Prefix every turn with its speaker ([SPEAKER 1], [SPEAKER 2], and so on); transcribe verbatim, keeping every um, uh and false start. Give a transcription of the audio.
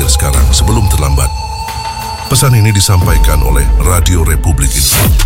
[SPEAKER 1] sekarang sebelum terlambat. Pesan ini disampaikan oleh Radio Republik Indonesia.